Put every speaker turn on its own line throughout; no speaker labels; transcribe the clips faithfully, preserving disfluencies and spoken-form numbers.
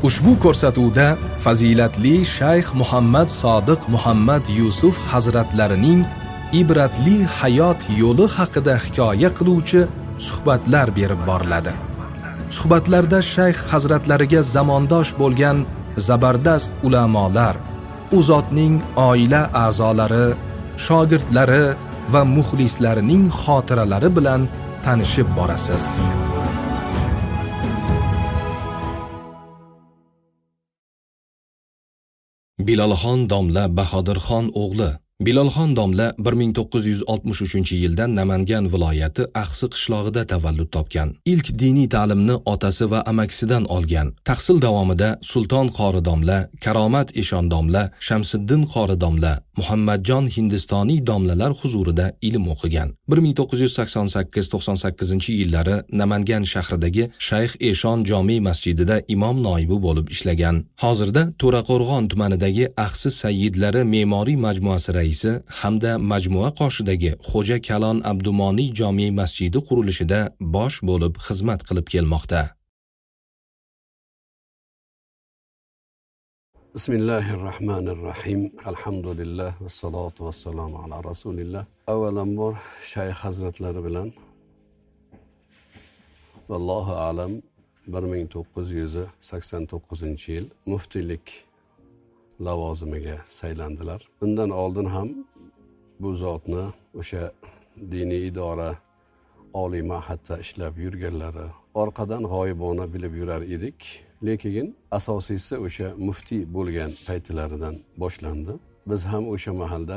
Ushbu ko'rsatuvda fazilatli Shayx Muhammad Sodiq Muhammad Yusuf hazratlarining ibratli hayot yo'li haqida hikoya qiluvchi suhbatlar berib boriladi. Suhbatlarda Shayx hazratlariga zamondosh bo'lgan zabardast ulamolar, u zotning oila a'zolari, shogirdlari va muxlislarining xotiralari bilan tanishib borasiz. Bilolxon domla Bahodirxon o'g'li Bilolxon domla bir ming to'qqiz yuz oltmish uchinchi yilda Namangan viloyati Axsi qishlog'ida tavallud topgan. Ilk diniy ta'limni otasi va amakisidan olgan. Tahsil davomida Sulton qori domla, Karomat eshon domla, Shamsiddin qori domla, Muhammadjon Hindistoniy domlalar huzurida ilm o'qigan. bir ming to'qqiz yuz sakson sakkiz to'qson sakkizinchi yillari Namangan shahridagi Shayx Eshon jome masjidida imom noibi bo'lib ishlagan. Hozirda To'raqo'rg'on tumanidagi Axsi sayyidlari me'moriy majmuasi raisi hamda majmua qoshidagi Xo'ja Kalon Abdumoniy jome masjidi qurilishida bosh bo'lib xizmat qilib kelmoqda.
Bismillahirrahmanirrahim. Alhamdulillah va salatu va salamu ala rasulillah. Avvalambor Shayx hazratlari bilan vallohu alam bir ming to'qqiz yuz sakson to'qqizinchi yil muftiylik lavozimiga saylandilar. Undan oldin ham bu zotni o'sha diniy idora oliy ma'hadda ishlab yurganlari orqadan g'oyibona bilib yurar edik. Lekin asosiysi o'sha muftiy bo'lgan paytlaridan boshlandi. Biz ham o'sha mahalda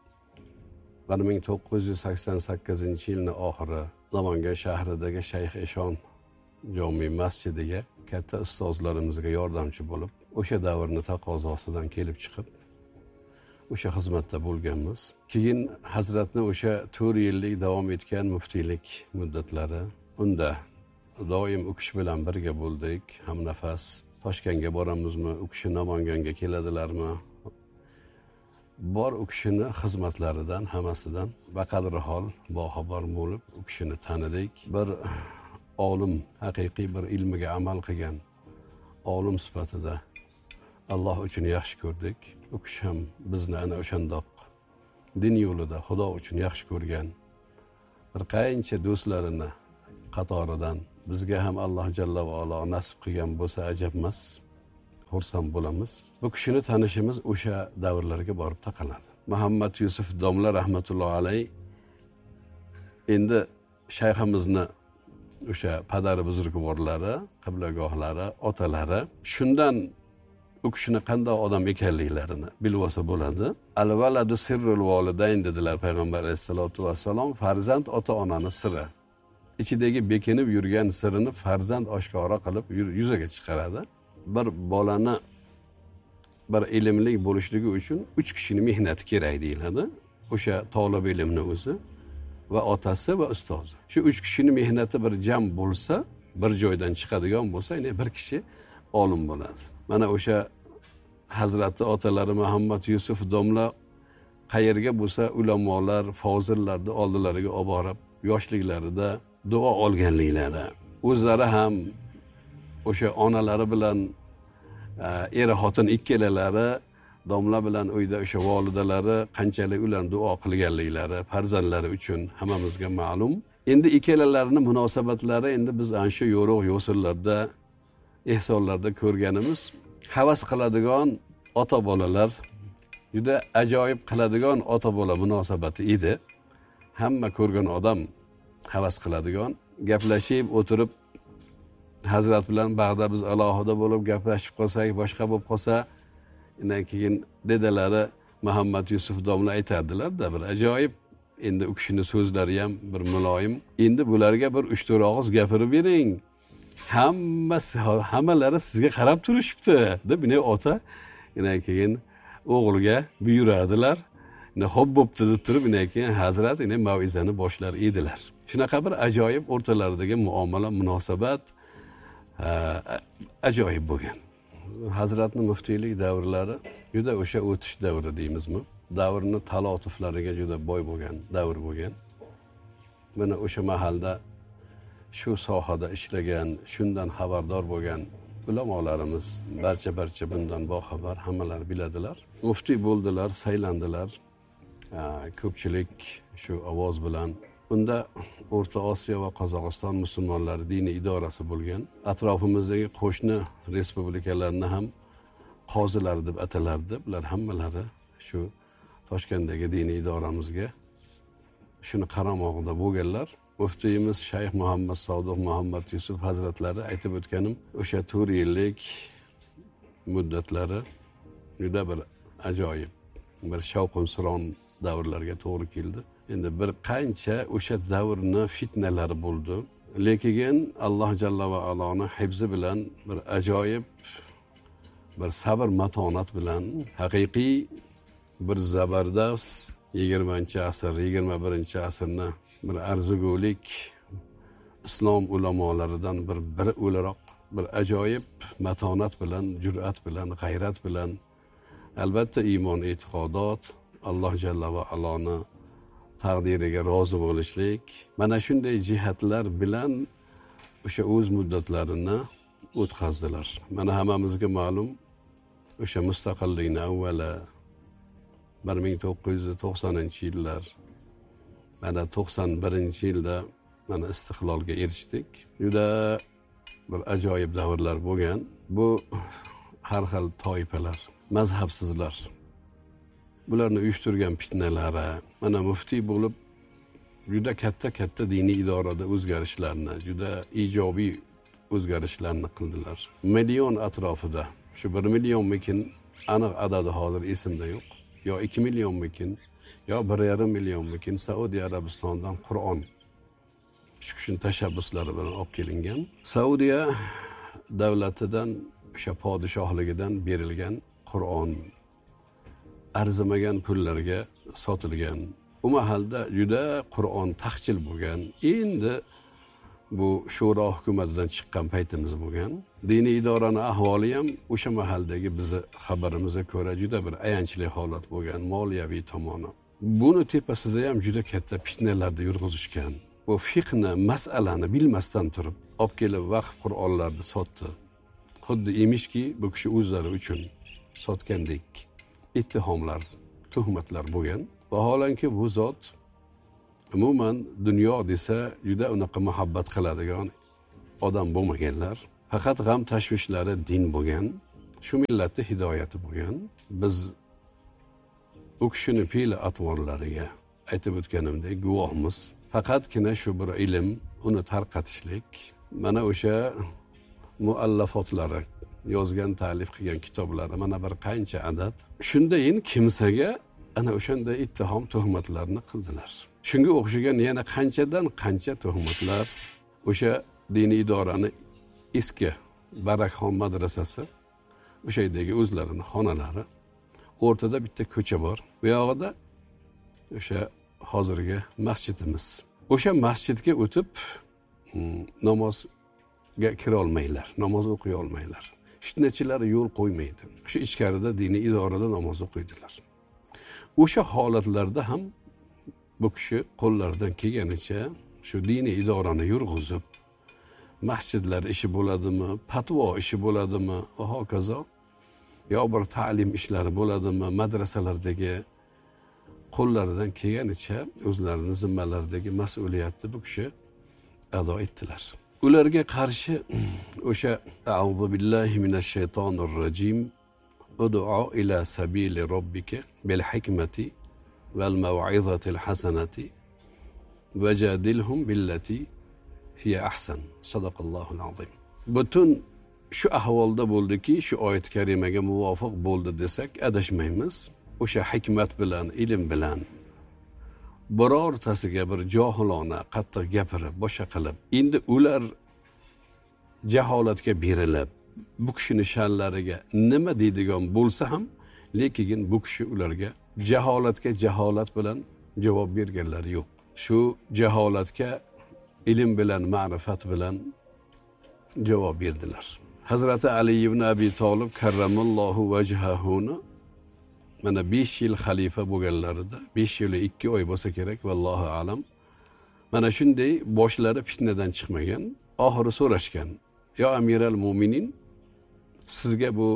bir ming to'qqiz yuz sakson sakkizinchi yilning oxiri Namangan shahridagi Shayx Eshon jome masjidiga katta ustozlarimizga yordamchi bo'lib, o'sha davrning taqozosidan kelib chiqib, o'sha xizmatda bo'lganmiz. Keyin hazratni o'sha to'rt yillik davom etgan muftiylik muddatlari, unda doim u kishi bilan birga bo'ldik. Ham nafas Toshkentga boramizmi, u kishi Namanganga keladilarmi? Bor u kishini xizmatlaridan hammasidan baqadri hol boxabar bo'lib, u kishini tanidik. Bir olim, haqiqiy bir ilmiga amal qilgan olim sifatida Alloh uchun yaxshi ko'rdik. U kishi ham bizni ana o'shandoq din yo'lida Xudo uchun yaxshi ko'rgan bir qancha do'stlarini qatoridan bizga ham Alloh jalla va olo nasib qilgan bo'lsa ajab emas, xursand bo'lamiz. Bu kishini tanishimiz o'sha davrlarga borib taqaladi. Muhammad Yusuf domla rahmatullohi alayh endi shayximizni o'sha padari buzrukvorlari, qiblagohlari, otalari shundan u kishini qanday odam ekanliklarini bilib olsa bo'ladi. Al-valadu sirrul volidayn dedilar payg'ambar alayhisolatu vassalom. Farzand ota-onaning siri. Ichidagi bekinib yurgan sirini farzand oshkora qilib yuzaga chiqaradi. Bir bolani bir ilmli bo'lishligi uchun uch kishining mehnati kerak deyiladi. O'sha talab ilmni o'zi va otasi va ustozi. Shu uch kishining mehnati bir jam bo'lsa, bir joydan chiqadigan bo'lsa, ya'ni bir kishi olim bo'ladi. Mana o'sha hazrati otalari Muhammad Yusuf domla qayerga bo'lsa ulamolar, fozillarni oldilariga olib borib, yoshliklarida duo olganliklari, o'zlari ham o'sha onalari bilan er xotin ikkalalari domla bilan uyda o'sha volidalari qanchalik ularni duo qilganliklari farzandlari uchun hammamizga ma'lum. Endi ikkalalarining munosabatlari endi biz ana shu yo'roq yo'sillarda, ehsonlarda ko'rganimiz, havas qiladigan ota-bolalar, juda ajoyib qiladigan ota-bola munosabati edi. Hamma ko'rgan odam havas qiladigan, gaplashib o'tirib hazrat bilan bag'da biz alohida bo'lib gaplashib qolsak, boshqa bo'lib qolsa, undan keyin dedalari Muhammad Yusuf domla aytardilar-da, bir ajoyib. Endi u kishining so'zlari ham bir muloyim. Endi bularga bir uch to'rt og'iz gapirib bering. Hammasi hammalari sizga qarab turishibdi deb buni ota undan keyin o'g'liga buyurardilar. Xo'p bo'pti deb turib undan keyin hazrat ina mav'izani boshlar edilar. Shunaqa bir ajoyib o'rtalaridagi muomala, munosabat ajoyib bo'lgan. Hazratning muftiylik davrlari juda o'sha o'tish davri deymizmi? Davrning talotuflariga juda boy bo'lgan davr bo'lgan. Mana o'sha mahalda shu sohada ishlagan, shundan xabardor bo'lgan ulamolarimiz barcha barcha bundan boxabar, hammalar biladilar. Muftiy bo'ldilar, saylandilar. Ko'pchilik shu ovoz bilan. Unda O'rta Osiyo va Qozog'iston musulmonlari diniy idorasi bo'lgan. Atrofimizdagi qo'shni respublikalarni ham qozilar deb atalardi. Bular hammalari shu Toshkentdagi diniy idoramizga shuni qaramog'ida bo'lganlar. Muftiyimiz Shayx Muhammad Sodiq Muhammad Yusuf hazratlari aytib o'tganim, o'sha to'rt yillik muddatlari juda bir ajoyib, bir shavq-suron davrlarga to'g'ri keldi. Endi bir qancha o'sha davrni fitnalari bo'ldi. Lekin Alloh jalla va aloni hifzi bilan bir ajoyib bir sabr matonat bilan haqiqiy bir zabardast yigirmanchi asr, yigirma birinchi asrni bir arzigulik islom ulamolaridan bir biri o'laroq bir ajoyib matonat bilan, jur'at bilan, g'ayrat bilan, albatta iymon, e'tiqodot, Alloh jalla va aloni taqdiriga rozi bo'lishlik, mana shunday jihatlar bilan o'sha o'z muddatlarini o'tkazdilar. Mana hammamizga ma'lum, o'sha mustaqillikni avvali bir ming to'qqiz yuz to'qsoninchi yillar, mana to'qson birinchi yilda mana istiqlolga erishdik. Juda bir ajoyib davrlar bo'lgan. Bu har xil toifalar, mazhabsizlar, bularni uyushtirgan fitnalari, mana muftiy bo'lib juda katta-katta diniy idorada o'zgarishlarni, juda ijobiy o'zgarishlarni qildilar. Million atrofida, shu bir millionmikin, aniq adadi hozir esimda yo'q. Yo ikki millionmikin, yo bir yarim millionmikin Saudiya Arabistondan Qur'on shu kishining tashabbuslari bilan olib kelingan. Saudiya davlatidan, o'sha podshohligidan berilgan Qur'on arzimagan pullarga sotilgan. U mahalda juda Qur'on taqchil bo'lgan. Endi bu shura hukumatidan chiqqan paytimiz bo'lgan. Diniy idoraning ahvoli ham o'sha mahaldagi bizni xabarimizga ko'ra juda bir ayanchli holat bo'lgan, moliyaviy tomoni. Buni tepasida ham juda katta fitnalarda yurg'izishgan. Bu fiqhni, mas'alani bilmasdan turib, olib kelib vaqf Qur'onlarni sotdi. Xuddi emishki, bu kishi o'zlari uchun sotgandek ittihomlar, tuhmatlar bo'lgan. Vaholanki bu zot umuman dunyo desa juda unaqa muhabbat qiladigan odam bo'lmaganlar. Faqat g'am tashvishlari din bo'lgan. Shu millatning hidoyati bo'lgan. Biz u kishining fe'l atvorlariga aytib o'tganimdek guvohmiz. Faqatgina shu bir ilm, uni tarqatishlik, mana o'sha muallafotlari, yozgan, ta'lif qilgan kitoblari mana bir qancha adad. Shundayin kimsaga ana o'shanda ittihom tuhmatlarni qildilar. Shunga o'xshagan yana qanchadan qancha tuhmatlar. O'sha diniy idorani eski Barakxon madrasasi, o'sha yerdagi o'zlarining xonalari, o'rtada bitta ko'cha bor. Bu yoqda o'sha hozirgi masjidimiz. O'sha masjidga o'tib namozga kira olmaylar, namoz o'qiy olmaylar. Fitnachilar yo'l qo'ymaydi. Shu ichkarida diniy idorada namoz o'qiydilar. O'sha holatlarda ham bu kishi qo'llaridan kelganicha shu diniy idorani yurg'izib, masjidlar ishi bo'ladimi, fatvo ishi bo'ladimi va hokazo, yo bir ta'lim ishlari bo'ladimi, madrasalardagi qo'llaridan kelganicha o'zlarining zimmalaridagi mas'uliyatni bu kishi ado etdilar. Ularga qarshi o'sha a'udhu billahi minash shaytonir rojim ud'u ila sabili robbika bil hikmati val maw'izatil hasanati vajadilhum billati hiya ahsan. Sadaqallohul azim. Butun shu ahvolda bo'ldiki, shu oyat karimaga muvofiq bo'ldi desak adashmaymiz. O'sha hikmat bilan, ilm bilan birortasiga bir johilona qattiq gapirib, boshqa qilib, endi ular jaholatga berilib, bu kishining sha'nlariga nima deydigan bo'lsa ham, lekin bu kishi ularga jaholatga jaholat bilan javob berganlari yo'q. Shu jaholatga ilm bilan, ma'rifat bilan javob berdilar. Hazrati Ali ibn Abi Talib karramallohu vajhahuni mana besh yil xalifa bo'lganlarida, besh yil ikki oy bo'lsa kerak, vallohu alam. Mana shunday boshlari fitnadan chiqmagan, oxiri so'rashgan: "Ya Amiral Mu'minin, sizga bu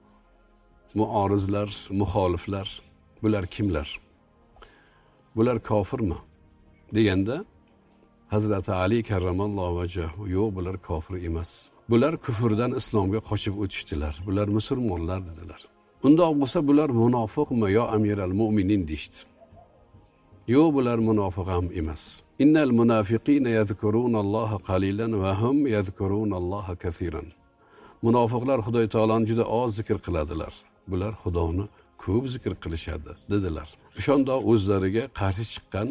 muorizlar, muxoliflar, bular kimlar? Bular kofirmi? Deganda Hazrati Ali karramallohu vajhahu, yo'q, bular kofir emas. Bular kufrdan islomga qochib o'tishdilar. Bular musulmonlar dedilar. Undoq bo'lsa bular munofiqmi yo amiral mu'minin deydi. Yo'q, bular munofiq ham emas. Innal munafiqina yazkurunalloha qalilan va hum yazkurunalloha kaseeran. Munofiqlar Xudoy taoloni juda oz zikr qiladilar. Bular Xudoni ko'p zikr qilishadi dedilar. O'shanda o'zlariga qarshi chiqqan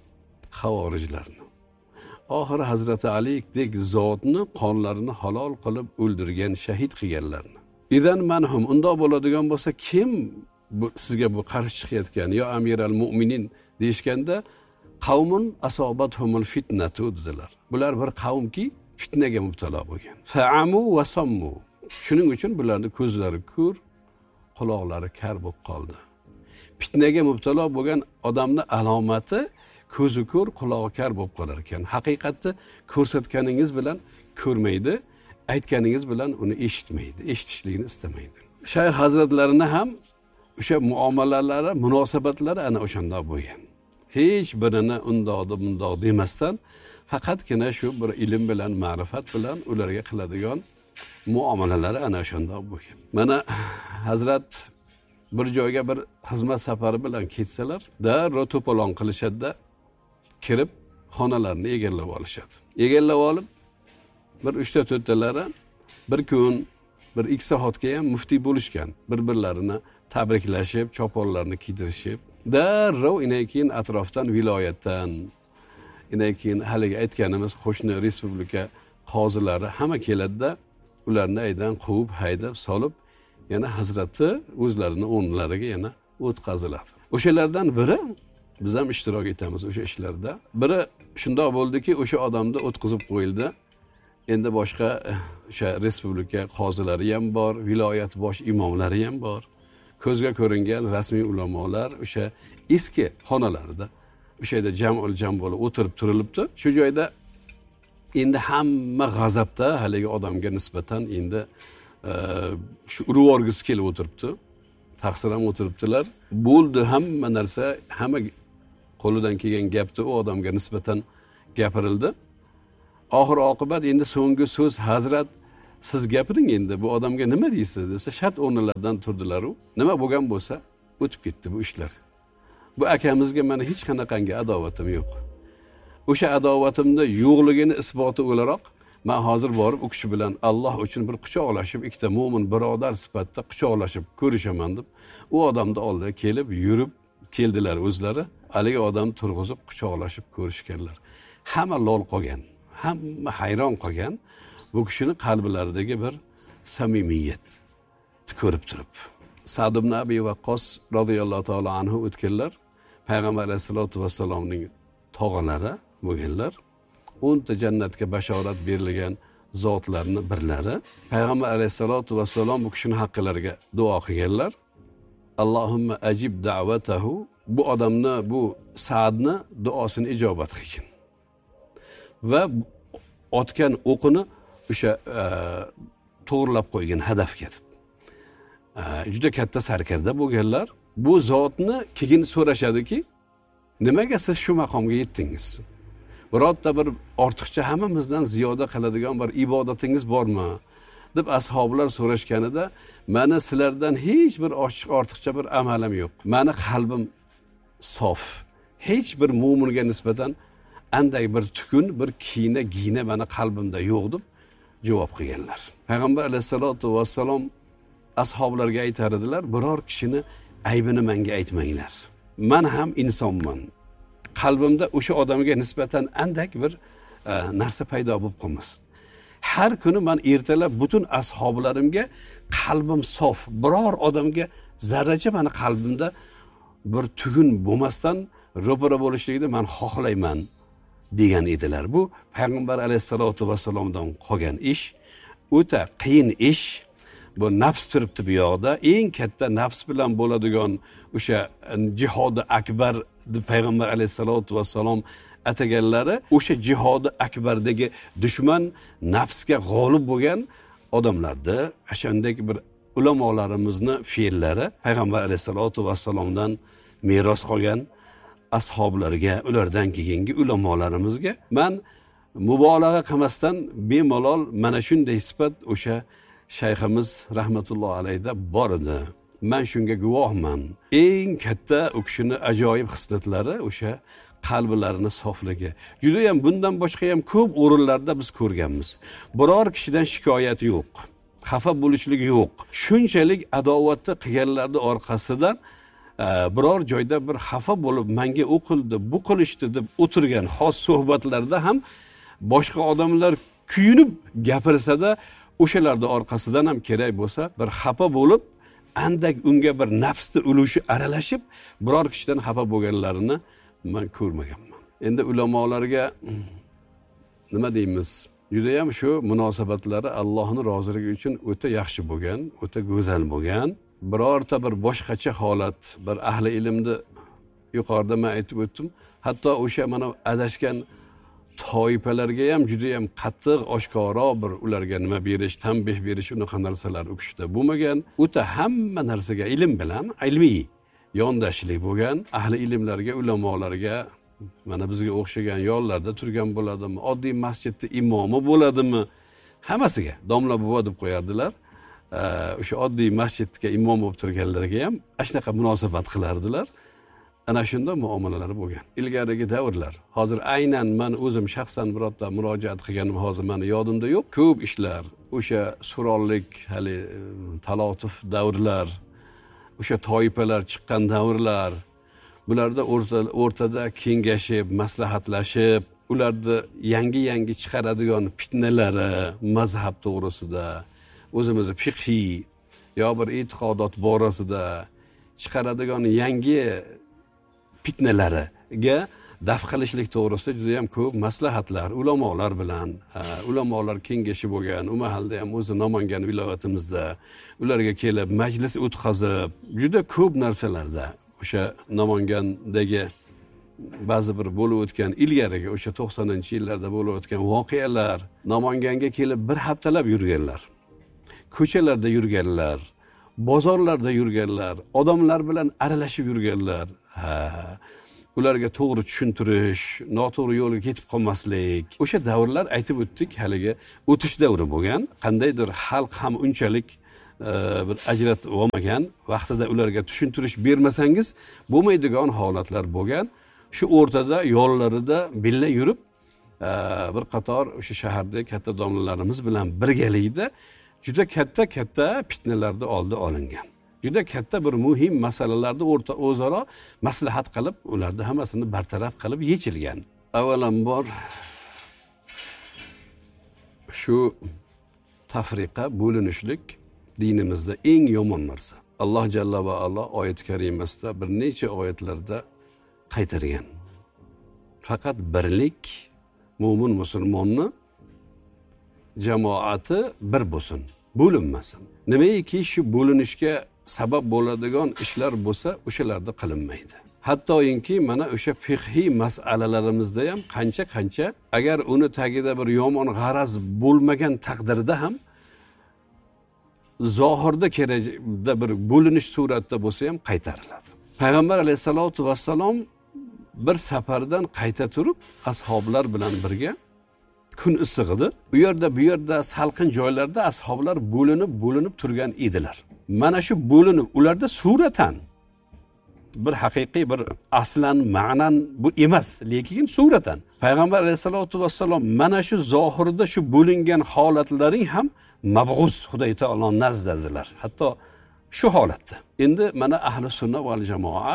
xavorijlarni, oxiri Hazrati Alidek zotni qonlarini halol qilib o'ldirgan, shahid qilganlarni. Idan manhum, undoq bo'ladigan bo'lsa kim bu, sizga bu qarshi chiqayotgan yo amiral mu'minin deyishganda qavmun asobathumul fitnatu dedilar. Bular bir qavmki fitnaga mubtalo bo'lgan. Fa'amu va sammu. Shuning uchun bularning ko'zlari ko'r, quloqlari kar bo'lib qoldi. Fitnaga mubtalo bo'lgan odamning alomati ko'zi ko'r, qulog'i kar bo'lib qolar ekan. Haqiqatda ko'rsatganingiz bilan ko'rmaydi, aytganingiz bilan uni eshitmaydi, eshitishligini istamaydi. Shayx hazratlarini ham o'sha muomalalari, munosabatlari ana o'shanda bo'lgan. Hech birini undoqdi, bundoq demasdan faqatgina shu bir ilm bilan, ma'rifat bilan ularga qiladigan muomalalari ana o'shanda bo'lgan. Mana hazrat bir joyga bir xizmat safari bilan ketsalar, darrov to'polon qilishadi, kirib xonalarni egallab olishadi. Egallab olib bir uchta to'rttalari bir kun, bir ikki soatga ham muftiy bo'lishgan. Bir-birlarini tabriklashib, choponlarni kiydirishib, darrov inay keyin atrofdan, viloyatdan, inay keyin haligi aytganimiz qo'shni respublika qozilari hamma keladi-da, ularni aydan quvib, haydab, solib, yana hazrati o'zlarini o'rnlariga yana o'tkaziladi. O'shalardan biri biz ham ishtirok etamiz o'sha ishlarda. Biri shundoq bo'ldiki, o'sha odamni o'tkazib qo'yildi. Endi boshqa o'sha respublika qozilari ham bor, viloyat bosh imomlari ham bor. Ko'zga ko'ringan rasmiy ulamolar o'sha eski xonalarida o'sha yerda jam'ul jam bo'lib o'tirib turilibdi. Shu joyda endi hamma g'azabda haligi odamga nisbatan endi shu urvorgisi kelib o'tiribdi. Taqsir ham o'tiribdilar. Bo'ldi, hamma narsa, hamma qo'lidan kelgan gapni u odamga nisbatan gapirildi. Oxir oqibat endi so'nggi so'z hazrat, siz gapiring endi, bu odamga nima deysiz desa, shart o'rnlaridan turdilar u. Nima bo'lgan bo'lsa, o'tib ketdi bu ishlar. Bu akamizga mana hech qanaqangi adovatim yo'q. O'sha adovatimda yo'qligini isboti o'laroq men hozir borib u kishi bilan Alloh uchun bir quchoqlashib, ikkita mo'min birodar sifatida quchoqlashib ko'rishaman deb u odamning oldiga kelib, yurib keldilar o'zlari. Haligi odam turg'izib quchoqlashib ko'rishganlar. Hamma lol qolgan, hamma hayron qolgan bu kishining qalblaridagi bir samimiyat ko'rib turib. Sa'd ibn Abi Waqqos radhiyallohu ta'ala anhu o'tganlar, payg'ambar alayhisolatu vassalomning tog'alari bo'lganlar. o'nta jannatga bashorat berilgan zotlarning birlari. Payg'ambar alayhisolatu vassalom bu kishining haqqilariga duo qilganlar. Allohumma ajib da'vatahu, bu odamni, bu Sa'dni duosini ijobat qilgin. Va otgan o'qini o'sha to'g'rilab qo'ygan hadafga. Juda katta sarkarda bo'lganlar. Bu zotni keyin so'rashadiki, nimaga siz shu maqomga yetdingiz? Birorta bir ortiqcha hammamizdan ziyoda qiladigan bir ibodatingiz bormi? deb ashoblar so'rashganida, meni sizlardan hech bir ochiq ortiqcha bir amalim yo'q. Meni qalbim sof. Hech bir mo'minga nisbatan anday bir tukun, bir kiyina, giyina meni qalbimda yo'q deb javob qilganlar. Payg'ambar alayhisolatu vassalom ashoblarga aytar edilar, biror kishini aybini menga aytmanglar. Men ham insonman. Qalbimda o'sha odamga nisbatan andak bir e, narsa paydo bo'lib qolmas. Har kuni men ertalab butun ashoblarimga qalbim sof, biror odamga zarracha meni qalbimda bir tugun bo'lmasdan ro'para bo'lishligini men xohlayman degan edilar. Bu payg'ambar alayhisolatu vassalomdan qolgan ish, o'ta qiyin ish. Bu nafs turibdi bu yoqda, eng katta nafs bilan bo'ladigan o'sha jihodi akbar deb payg'ambar alayhisolatu vassalom ataganlari, o'sha jihodi akbardagi dushman nafsga g'olib bo'lgan odamlarda o'shandek bir ulamolarimizni fe'llari payg'ambar alayhisalotu vassalomdan meros qolgan ashoblarga, ulardan keyingi ulamolarimizga man mubolag'a qilmasdan bemalol mana shunday sifat o'sha shayximiz rahmatullohi alayhida bor edi. Men shunga guvohman. Eng katta u kishini ajoyib xislatlari o'sha qalblarini sofligi. Juda ham bundan boshqa ham ko'p o'rinlarda biz ko'rganmiz. Biror kishidan shikoyat yo'q. Xafa bo'lishlik yo'q. Shunchalik adovatni qilganlarning orqasidan biror joyda bir xafa bo'lib menga o'qildi, bu qilishdi deb o'tirgan xos suhbatlarda ham boshqa odamlar kuyunib gapirsa-da, o'shalarning orqasidan ham kerak bo'lsa bir xafa bo'lib, andak unga bir nafsni ulushi aralashib, biror kishidan xafa bo'lganlarini men ko'rmaganman. Endi ulamolarga nima deymiz? Juda ham shu munosabatlari Allohning roziligi uchun o'ta yaxshi bo'lgan, o'ta go'zal bo'lgan. Birorta bir boshqacha holat, bir ahli ilmni yuqorida men aytib o'tdim. Hatto o'sha mana adashgan toifalarga ham juda ham qattiq, oshkoro bir ularga nima berish, tanbeh berish, unaqa narsalar u kishida bo'lmagan. O'ta hamma narsaga ilm bilan, ilmiy yondashlik bo'lgan. Ahli ilmlarga, ulamolarga, mana bizga o'xshagan yo'llarda turgan bo'ladimi, oddiy masjidda imomi bo'ladimi, hammasiga domla buva deb qo'yardilar. O'sha oddiy masjidga imom bo'lib turganlarga ham shunaqa munosabat qilardilar. Ana shunda muomalalari bo'lgan. Ilgarigi davrlar. Hozir aynan men o'zim shaxsan birorta murojaat qilganim hozir meni yodimda yo'q. Ko'p ishlar, o'sha surollik, hali talotuf davrlar, o'sha toifalar chiqqan davrlar, bularda o'rtada kengashib, maslahatlashib, ularda yangi-yangi chiqaradigan fitnalari mazhab to'g'risida, o'zimizni fiqhiy yo bir e'tiqodot borasida chiqaradigan yangi fitnalariga daf qilishlik to'g'risida juda ham ko'p maslahatlar ulamolar bilan, ulamolar kengashi bo'lgan. U mahalda ham o'zi Namangan viloyatimizda ularga kelib majlis o'tkazib, juda ko'p narsalarda o'sha Namangandagi ba'zi bir bo'lib o'tgan ilgarigi o'sha to'qsoninchi yillarda bo'lib o'tgan voqealar, Namanganga kelib bir haftalab yurganlar. Ko'chalarda yurganlar, bozorlarda yurganlar, odamlar bilan aralashib yurganlar. Ha, ularga to'g'ri tushuntirish, noto'g'ri yo'lga ketib qolmaslik. O'sha davrlar aytib o'tdik, haligi o'tish davri bo'lgan. Qandaydir xalq ham unchalik bir ajratib olmagan, vaqtida ularga tushuntirish bermasangiz bo'lmaydigan holatlar bo'lgan. Shu o'rtada yo'llarida billa yurib, bir qator o'sha shahardagi katta domlalarimiz bilan birgalikda juda katta-katta fitnalarda oldi olingan. Juda katta bir muhim masalalarda o'rta o'zaro maslahat qilib, ularni hammasini bartaraf qilib yechilgan. Avvalambor shu tafriqa, bo'linishlik dinimizda eng yomon narsa. Alloh jalla va ala oyat karimasida bir necha oyatlarda qaytargan. Faqat birlik mo'min musulmonni jamoati bir bo'lsin, bo'linmasin. Nimaiki shu bo'linishga sabab bo'ladigan ishlar bo'lsa, o'shalarda qilinmaydi. Hattoyinki mana o'sha fiqhiy masalalarimizda ham qancha-qancha agar uni tagida bir yomon g'araz bo'lmagan taqdirda ham zohirda kerakda bir bo'linish suratda bo'lsa ham qaytariladi. Payg'ambar alayhisolatu vassalom bir safardan qayta turib ashoblar bilan birga kun issiq edi. U yerda bu yerda salqin joylarda ashoblar bo'linib bo'linib turgan edilar. Mana shu bo'linib ularda suratan bir haqiqiy bir aslan ma'nan bu emas, lekin suratan Payg'ambar alayhisolatu vassalom mana shu zohirda shu bo'lingan holatlaring ham mabg'uz Xudo taolo nazdadilar. Hatto shu holatda. Endi mana ahli sunna val jamoa